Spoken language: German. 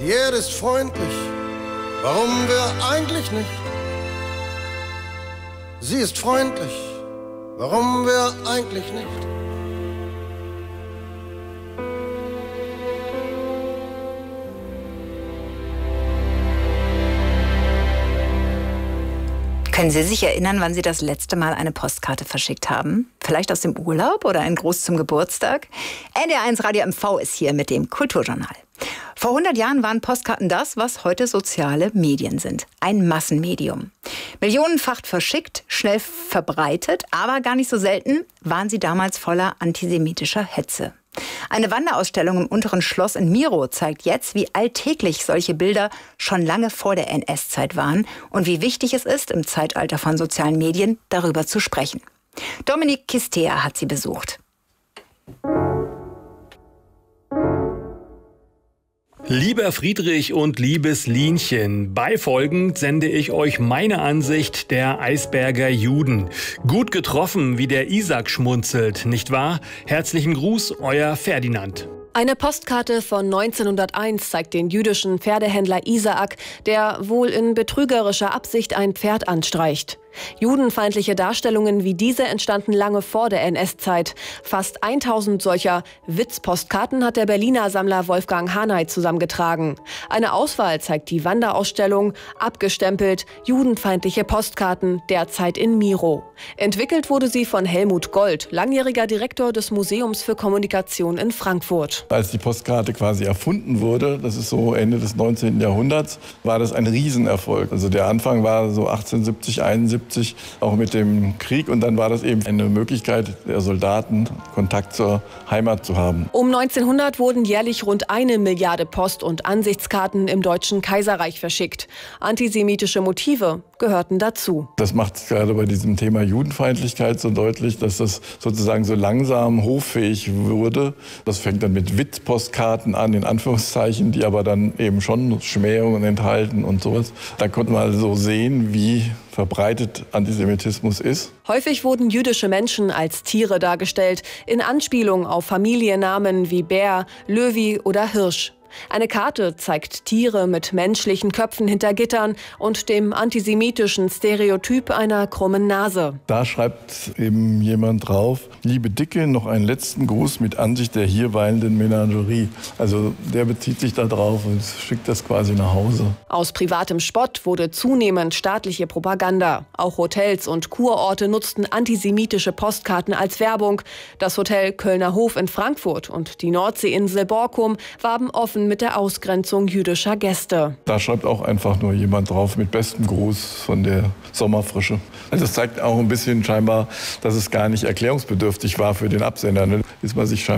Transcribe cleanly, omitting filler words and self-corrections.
Die Erde ist freundlich, warum wir eigentlich nicht? Sie ist freundlich, warum wir eigentlich nicht? Können Sie sich erinnern, wann Sie das letzte Mal eine Postkarte verschickt haben? Vielleicht aus dem Urlaub oder ein Gruß zum Geburtstag? NDR1 Radio MV ist hier mit dem Kulturjournal. Vor 100 Jahren waren Postkarten das, was heute soziale Medien sind. Ein Massenmedium. Millionenfach verschickt, schnell verbreitet, aber gar nicht so selten waren sie damals voller antisemitischer Hetze. Eine Wanderausstellung im Unteren Schloss in Miro zeigt jetzt, wie alltäglich solche Bilder schon lange vor der NS-Zeit waren und wie wichtig es ist, im Zeitalter von sozialen Medien darüber zu sprechen. Dominik Kistea hat sie besucht. Lieber Friedrich und liebes Lienchen, beifolgend sende ich euch meine Ansicht der Eisberger Juden. Gut getroffen, wie der Isaac schmunzelt, nicht wahr? Herzlichen Gruß, euer Ferdinand. Eine Postkarte von 1901 zeigt den jüdischen Pferdehändler Isaak, der wohl in betrügerischer Absicht ein Pferd anstreicht. Judenfeindliche Darstellungen wie diese entstanden lange vor der NS-Zeit. Fast 1000 solcher Witzpostkarten hat der Berliner Sammler Wolfgang Hanay zusammengetragen. Eine Auswahl zeigt die Wanderausstellung, abgestempelt judenfeindliche Postkarten, derzeit in Miro. Entwickelt wurde sie von Helmut Gold, langjähriger Direktor des Museums für Kommunikation in Frankfurt. Als die Postkarte quasi erfunden wurde, das ist so Ende des 19. Jahrhunderts, war das ein Riesenerfolg. Also der Anfang war so 1870, 71, auch mit dem Krieg. Und dann war das eben eine Möglichkeit der Soldaten, Kontakt zur Heimat zu haben. Um 1900 wurden jährlich rund 1 Milliarde Post- und Ansichtskarten im Deutschen Kaiserreich verschickt. Antisemitische Motive gehörten dazu. Das macht gerade bei diesem Thema Judenfeindlichkeit so deutlich, dass das sozusagen so langsam hoffähig wurde. Das fängt dann mit Witzpostkarten an, in Anführungszeichen, die aber dann eben schon Schmähungen enthalten und sowas. Da konnte man also sehen, wie verbreitet Antisemitismus ist. Häufig wurden jüdische Menschen als Tiere dargestellt, in Anspielung auf Familiennamen wie Bär, Löwy oder Hirsch. Eine Karte zeigt Tiere mit menschlichen Köpfen hinter Gittern und dem antisemitischen Stereotyp einer krummen Nase. Da schreibt eben jemand drauf: Liebe Dicke, noch einen letzten Gruß mit Ansicht der hier weilenden Menagerie. Also der bezieht sich da drauf und schickt das quasi nach Hause. Aus privatem Spott wurde zunehmend staatliche Propaganda. Auch Hotels und Kurorte nutzten antisemitische Postkarten als Werbung. Das Hotel Kölner Hof in Frankfurt und die Nordseeinsel Borkum warben offen mit der Ausgrenzung jüdischer Gäste. Da schreibt auch einfach nur jemand drauf mit bestem Gruß von der Sommerfrische. Also das zeigt auch ein bisschen scheinbar, dass es gar nicht erklärungsbedürftig war für den Absender. Ist man sich